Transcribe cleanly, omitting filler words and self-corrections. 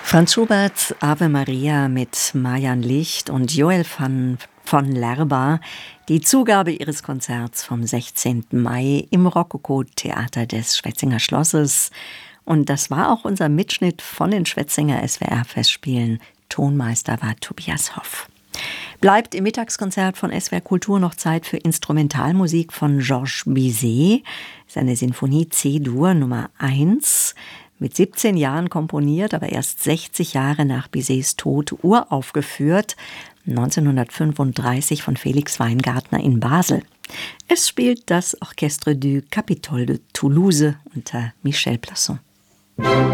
Franz Schuberts Ave Maria mit Marian Licht und Joel von Lerba, die Zugabe ihres Konzerts vom 16. Mai im Rokoko-Theater des Schwetzinger Schlosses. Und das war auch unser Mitschnitt von den Schwetzinger SWR-Festspielen. Tonmeister war Tobias Hoff. Bleibt im Mittagskonzert von SWR Kultur noch Zeit für Instrumentalmusik von Georges Bizet, seine Sinfonie C-Dur Nummer 1. Mit 17 Jahren komponiert, aber erst 60 Jahre nach Bizets Tod uraufgeführt, 1935 von Felix Weingartner in Basel. Es spielt das Orchestre du Capitole de Toulouse unter Michel Plasson.